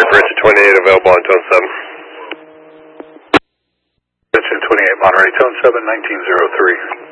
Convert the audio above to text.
Richard 28 available on tone 7. Richard 28 Monterey, tone 7, 1903.